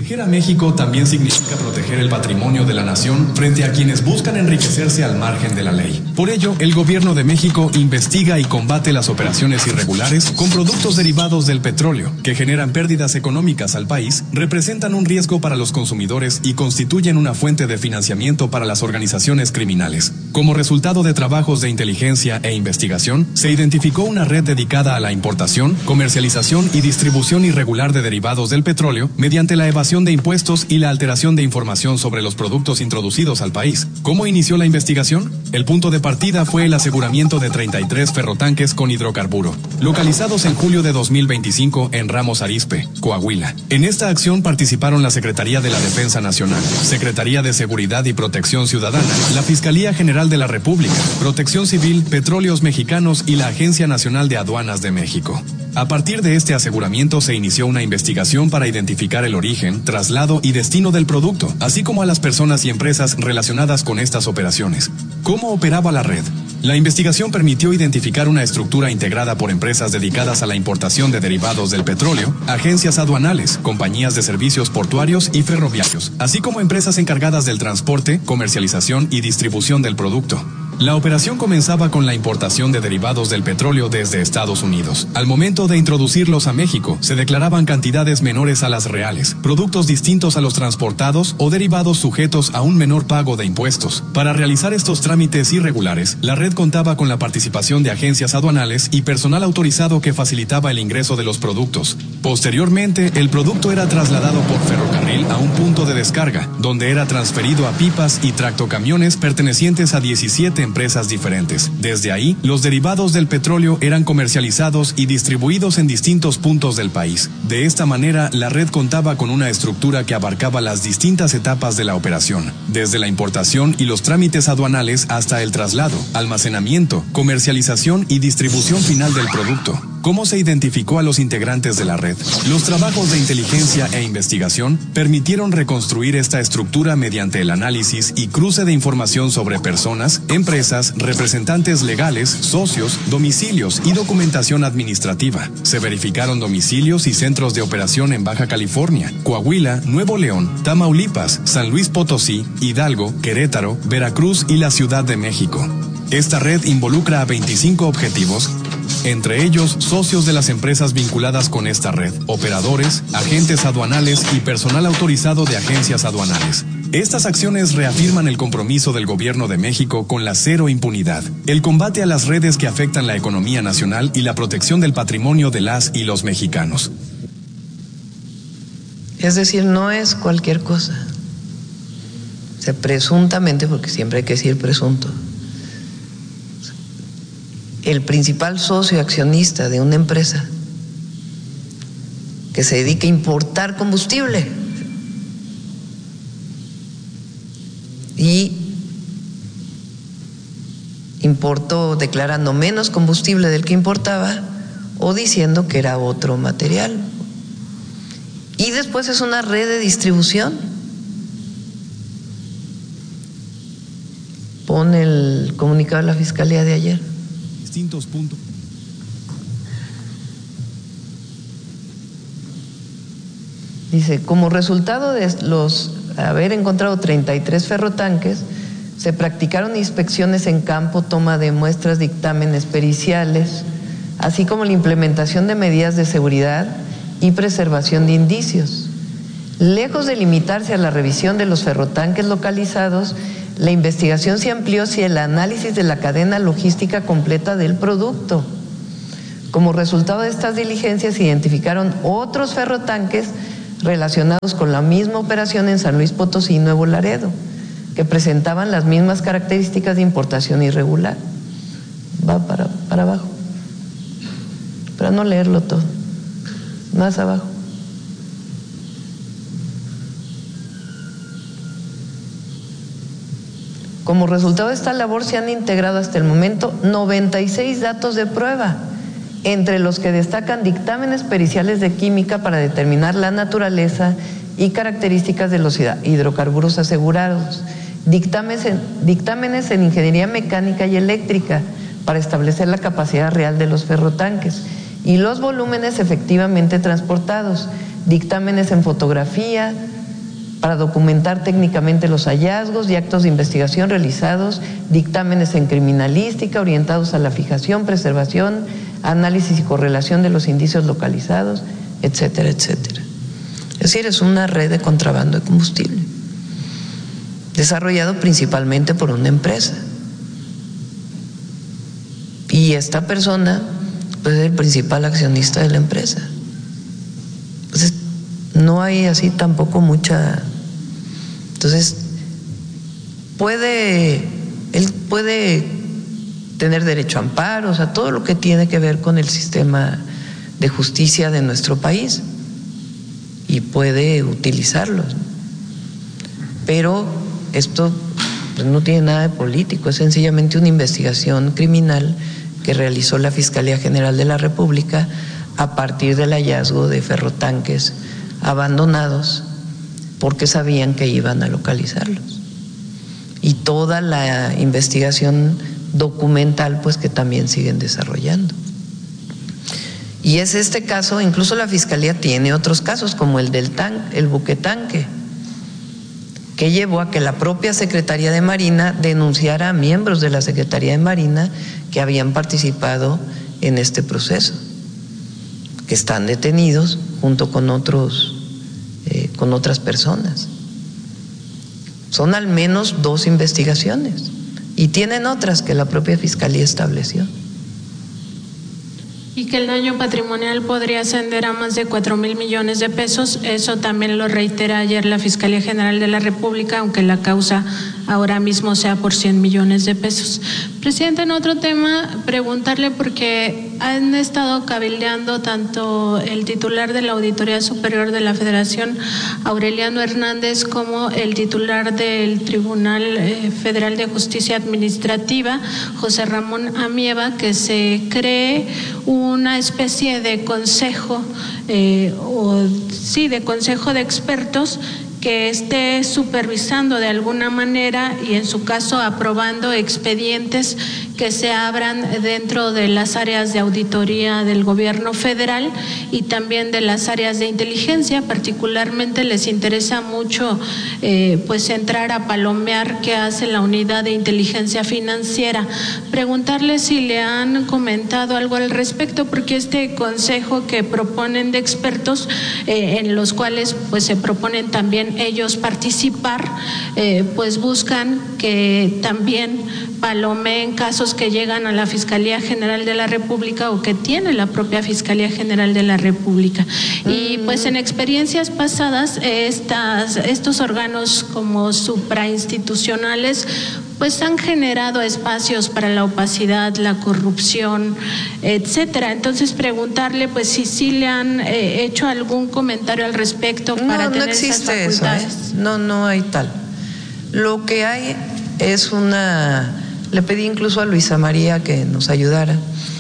Proteger a México también significa proteger el patrimonio de la nación frente a quienes buscan enriquecerse al margen de la ley. Por ello, el gobierno de México investiga y combate las operaciones irregulares con productos derivados del petróleo, que generan pérdidas económicas al país, representan un riesgo para los consumidores y constituyen una fuente de financiamiento para las organizaciones criminales. Como resultado de trabajos de inteligencia e investigación, se identificó una red dedicada a la importación, comercialización y distribución irregular de derivados del petróleo mediante la evasión de impuestos y la alteración de información sobre los productos introducidos al país. ¿Cómo inició la investigación? El punto de partida fue el aseguramiento de 33 ferrotanques con hidrocarburo, localizados en julio de 2025 en Ramos Arizpe, Coahuila. En esta acción participaron la Secretaría de la Defensa Nacional, Secretaría de Seguridad y Protección Ciudadana, la Fiscalía General de la República, Protección Civil, Petróleos Mexicanos y la Agencia Nacional de Aduanas de México. A partir de este aseguramiento se inició una investigación para identificar el origen, traslado y destino del producto, así como a las personas y empresas relacionadas con estas operaciones. ¿Cómo operaba la red? La investigación permitió identificar una estructura integrada por empresas dedicadas a la importación de derivados del petróleo, agencias aduanales, compañías de servicios portuarios y ferroviarios, así como empresas encargadas del transporte, comercialización y distribución del producto. La operación comenzaba con la importación de derivados del petróleo desde Estados Unidos. Al momento de introducirlos a México, se declaraban cantidades menores a las reales, productos distintos a los transportados o derivados sujetos a un menor pago de impuestos. Para realizar estos trámites irregulares, la red contaba con la participación de agencias aduanales y personal autorizado que facilitaba el ingreso de los productos. Posteriormente, el producto era trasladado por ferrocarril a un punto de descarga, donde era transferido a pipas y tractocamiones pertenecientes a 17 empresas diferentes. Desde ahí, los derivados del petróleo eran comercializados y distribuidos en distintos puntos del país. De esta manera, la red contaba con una estructura que abarcaba las distintas etapas de la operación, desde la importación y los trámites aduanales hasta el traslado, almacenamiento, comercialización y distribución final del producto. ¿Cómo se identificó a los integrantes de la red? Los trabajos de inteligencia e investigación permitieron reconstruir esta estructura mediante el análisis y cruce de información sobre personas, empresas, representantes legales, socios, domicilios y documentación administrativa. Se verificaron domicilios y centros de operación en Baja California, Coahuila, Nuevo León, Tamaulipas, San Luis Potosí, Hidalgo, Querétaro, Veracruz y la Ciudad de México. Esta red involucra a 25 objetivos, entre ellos socios de las empresas vinculadas con esta red, operadores, agentes aduanales y personal autorizado de agencias aduanales. Estas acciones reafirman el compromiso del Gobierno de México con la cero impunidad, el combate a las redes que afectan la economía nacional y la protección del patrimonio de las y los mexicanos. Es decir, no es cualquier cosa. Presuntamente, porque siempre hay que decir presunto, el principal socio accionista de una empresa que se dedica a importar combustible y importó declarando menos combustible del que importaba o diciendo que era otro material. Y después es una red de distribución. Pone el comunicado de la Fiscalía de ayer. Distintos puntos. Dice, como resultado de haber encontrado 33 ferrotanques, se practicaron inspecciones en campo, toma de muestras, dictámenes periciales, así como la implementación de medidas de seguridad y preservación de indicios. Lejos de limitarse a la revisión de los ferrotanques localizados, la investigación se amplió hacia el análisis de la cadena logística completa del producto. Como resultado de estas diligencias, se identificaron otros ferrotanques relacionados con la misma operación en San Luis Potosí y Nuevo Laredo, que presentaban las mismas características de importación irregular. Va para abajo, para no leerlo todo, más abajo. Como resultado de esta labor se han integrado hasta el momento 96 datos de prueba, entre los que destacan dictámenes periciales de química para determinar la naturaleza y características de los hidrocarburos asegurados, dictámenes en ingeniería mecánica y eléctrica para establecer la capacidad real de los ferrotanques y los volúmenes efectivamente transportados, dictámenes en fotografía, para documentar técnicamente los hallazgos y actos de investigación realizados, dictámenes en criminalística orientados a la fijación, preservación, análisis y correlación de los indicios localizados, etcétera, etcétera. Es decir, es una red de contrabando de combustible, desarrollado principalmente por una empresa. Y esta persona pues, es el principal accionista de la empresa. Entonces, no hay así tampoco mucha. Entonces, él puede tener derecho a amparo, o sea, todo lo que tiene que ver con el sistema de justicia de nuestro país, y puede utilizarlos, ¿no? Pero esto pues, no tiene nada de político, es sencillamente una investigación criminal que realizó la Fiscalía General de la República a partir del hallazgo de ferrotanques abandonados, porque sabían que iban a localizarlos. Y toda la investigación documental pues que también siguen desarrollando. Y es este caso, incluso la Fiscalía tiene otros casos, como el del el buque tanque, que llevó a que la propia Secretaría de Marina denunciara a miembros de la Secretaría de Marina que habían participado en este proceso, que están detenidos junto con otras personas. Son al menos 2 investigaciones y tienen otras que la propia Fiscalía estableció. Y que el daño patrimonial podría ascender a más de 4,000 millones de pesos. Eso también lo reitera ayer la Fiscalía General de la República, aunque la causa ahora mismo sea por 100 millones de pesos. Presidente, en otro tema, preguntarle, porque han estado cabildeando tanto el titular de la Auditoría Superior de la Federación, Aureliano Hernández, como el titular del Tribunal Federal de Justicia Administrativa, José Ramón Amieva, que se cree una especie de consejo, de consejo de expertos que esté supervisando de alguna manera y en su caso aprobando expedientes que se abran dentro de las áreas de auditoría del gobierno federal y también de las áreas de inteligencia. Particularmente les interesa mucho pues entrar a palomear qué hace la unidad de inteligencia financiera. Preguntarle si le han comentado algo al respecto, porque este consejo que proponen de expertos, en los cuales pues se proponen también ellos participar, pues buscan que también palomeen casos que llegan a la Fiscalía General de la República o que tiene la propia Fiscalía General de la República. Y pues en experiencias pasadas estos órganos como suprainstitucionales pues han generado espacios para la opacidad, la corrupción, etcétera. Entonces preguntarle pues si sí le han hecho algún comentario al respecto para tener esas facultades. Eso, no hay tal. Lo que hay es le pedí incluso a Luisa María que nos ayudara.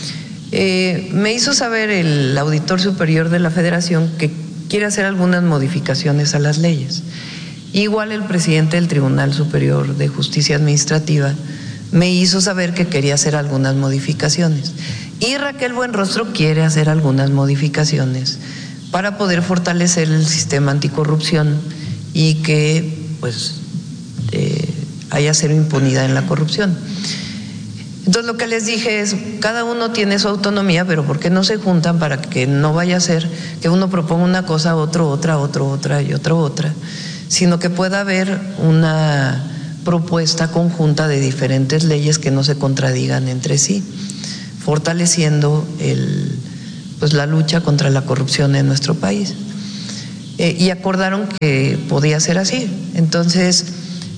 Me hizo saber el auditor superior de la Federación que quiere hacer algunas modificaciones a las leyes. Igual el presidente del Tribunal Superior de Justicia Administrativa me hizo saber que quería hacer algunas modificaciones. Y Raquel Buenrostro quiere hacer algunas modificaciones para poder fortalecer el sistema anticorrupción y que pues haya cero impunidad en la corrupción. Entonces lo que les dije es, cada uno tiene su autonomía, pero ¿por qué no se juntan para que no vaya a ser que uno proponga una cosa, otro otra y otra, sino que pueda haber una propuesta conjunta de diferentes leyes que no se contradigan entre sí, fortaleciendo pues la lucha contra la corrupción en nuestro país. Y acordaron que podía ser así. Entonces,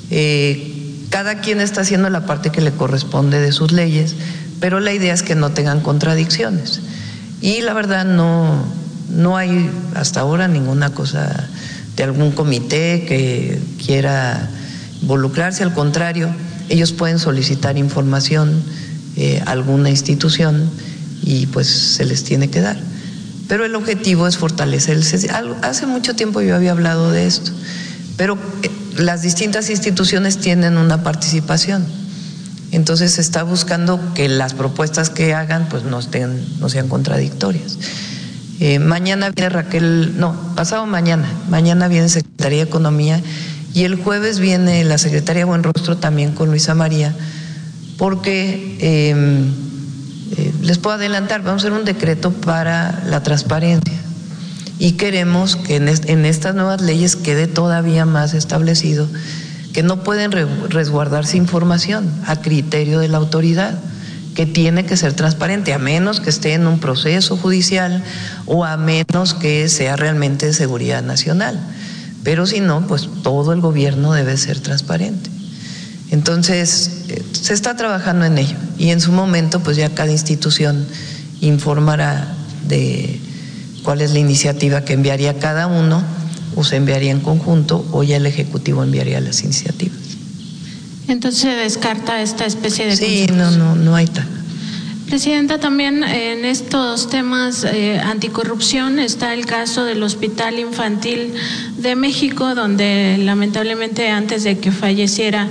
cada quien está haciendo la parte que le corresponde de sus leyes, pero la idea es que no tengan contradicciones. Y la verdad no hay hasta ahora ninguna cosa de algún comité que quiera involucrarse. Al contrario, ellos pueden solicitar información a alguna institución y pues se les tiene que dar. Pero el objetivo es fortalecer hace mucho tiempo yo había hablado de esto, pero las distintas instituciones tienen una participación. Entonces se está buscando que las propuestas que hagan pues no sean contradictorias. Mañana viene pasado mañana viene Secretaría de Economía, y el jueves viene la Secretaría Buenrostro también con Luisa María, porque les puedo adelantar, vamos a hacer un decreto para la transparencia y queremos que en estas nuevas leyes quede todavía más establecido que no pueden resguardarse información a criterio de la autoridad, que tiene que ser transparente, a menos que esté en un proceso judicial o a menos que sea realmente de seguridad nacional. Pero si no, pues todo el gobierno debe ser transparente. Entonces, se está trabajando en ello y en su momento, pues ya cada institución informará de cuál es la iniciativa que enviaría cada uno, o se enviaría en conjunto, o ya el Ejecutivo enviaría las iniciativas. Entonces se descarta esta especie de Sí, no hay tal. Presidenta, también en estos temas anticorrupción está el caso del Hospital Infantil de México, donde lamentablemente antes de que falleciera,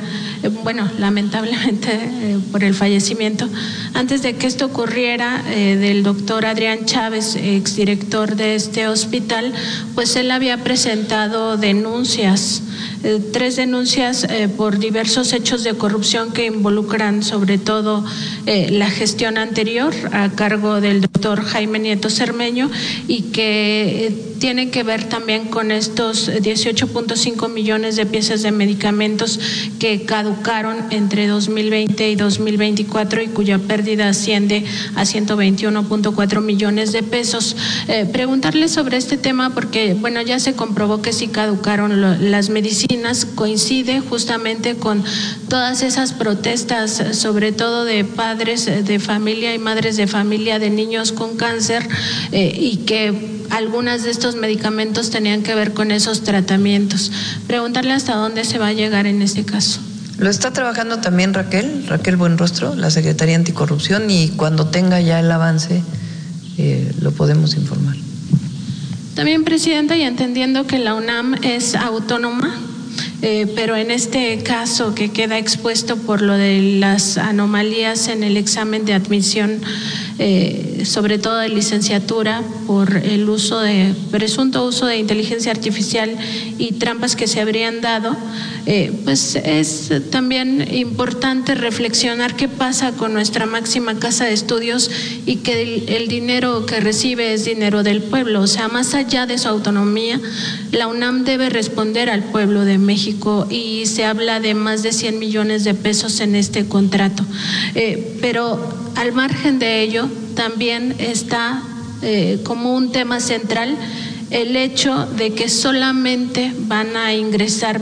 por el fallecimiento, antes de que esto ocurriera, del doctor Adrián Chávez, exdirector de este hospital, pues él había presentado denuncias, 3 denuncias por diversos hechos de corrupción que involucran sobre todo la gestión anterior a cargo del doctor Jaime Nieto Cermeño, y que tienen que ver también con estos 18.5 millones de piezas de medicamentos que caducaron entre 2020 y 2024 y cuya pérdida asciende a 121.4 millones de pesos. Preguntarle sobre este tema porque, ya se comprobó que sí caducaron las medicinas, coincide justamente con todas esas protestas, sobre todo de padres de familia y madres de familia de niños con cáncer, y que algunas de estos medicamentos tenían que ver con esos tratamientos. Preguntarle hasta dónde se va a llegar en este caso. Lo está trabajando también Raquel Buenrostro, la Secretaría Anticorrupción, y cuando tenga ya el avance lo podemos informar. También, Presidenta, y entendiendo que la UNAM es autónoma, pero en este caso que queda expuesto por lo de las anomalías en el examen de admisión, sobre todo de licenciatura, por el presunto uso de inteligencia artificial y trampas que se habrían dado, pues es también importante reflexionar qué pasa con nuestra máxima casa de estudios y que el dinero que recibe es dinero del pueblo. O sea, más allá de su autonomía, la UNAM debe responder al pueblo de México, y se habla de más de 100 millones de pesos en este contrato. Pero al margen de ello, también está como un tema central el hecho de que solamente van a ingresar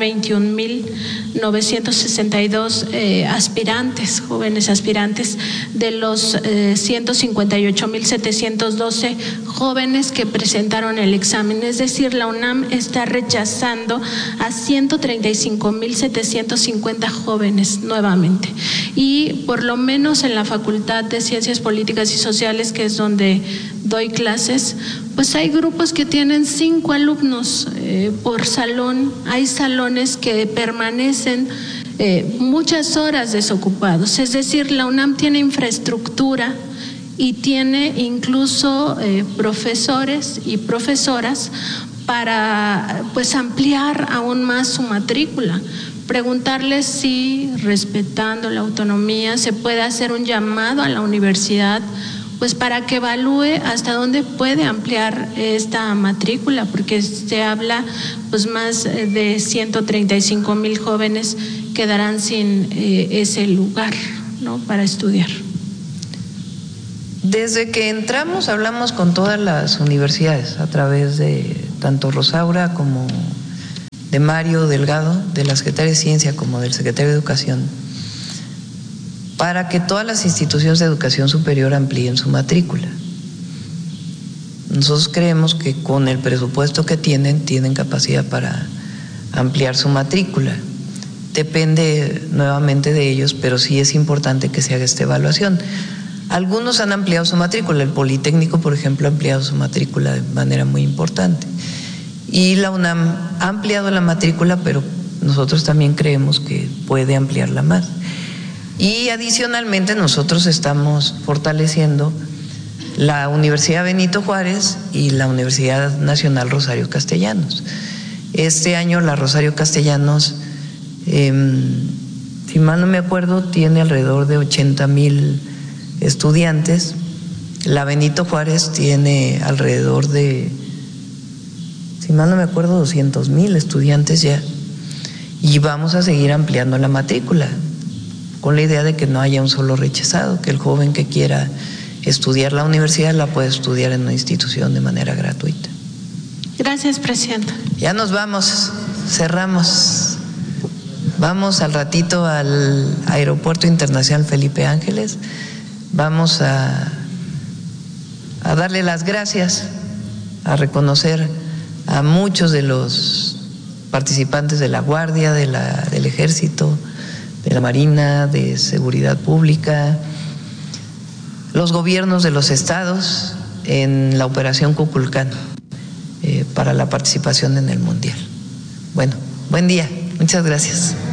21,962 aspirantes, jóvenes aspirantes, de los 158,712 jóvenes que presentaron el examen. Es decir, la UNAM está rechazando a 135,750 jóvenes nuevamente. Y por lo menos en la Facultad de Ciencias Políticas y Sociales, que es donde doy clases, pues hay grupos que tienen 5 alumnos por salón. Hay salones que permanecen muchas horas desocupados. Es decir, la UNAM tiene infraestructura y tiene incluso profesores y profesoras para ampliar aún más su matrícula. Preguntarles si, respetando la autonomía, se puede hacer un llamado a la universidad para que evalúe hasta dónde puede ampliar esta matrícula, porque se habla más de 135,000 jóvenes quedarán sin ese lugar, ¿no?, para estudiar. Desde que entramos hablamos con todas las universidades a través de tanto Rosaura como de Mario Delgado, de la Secretaría de Ciencia, como del Secretario de Educación, para que todas las instituciones de educación superior amplíen su matrícula. Nosotros creemos que con el presupuesto que tienen capacidad para ampliar su matrícula. Depende nuevamente de ellos, pero sí es importante que se haga esta evaluación. Algunos han ampliado su matrícula, el Politécnico, por ejemplo, ha ampliado su matrícula de manera muy importante. Y la UNAM ha ampliado la matrícula, pero nosotros también creemos que puede ampliarla más. Y adicionalmente nosotros estamos fortaleciendo la Universidad Benito Juárez y la Universidad Nacional Rosario Castellanos. Este año la Rosario Castellanos, si mal no me acuerdo, tiene alrededor de 80,000 estudiantes. La Benito Juárez tiene alrededor de, si mal no me acuerdo, 200,000 estudiantes ya. Y vamos a seguir ampliando la matrícula, con la idea de que no haya un solo rechazado, que el joven que quiera estudiar la universidad la puede estudiar en una institución de manera gratuita. Gracias, presidenta. Ya nos vamos, cerramos. Vamos al ratito al Aeropuerto Internacional Felipe Ángeles. Vamos a darle las gracias, a reconocer a muchos de los participantes de la Guardia, del Ejército, de la Marina, de Seguridad Pública, los gobiernos de los estados en la Operación Kukulcán para la participación en el Mundial. Bueno, buen día, muchas gracias.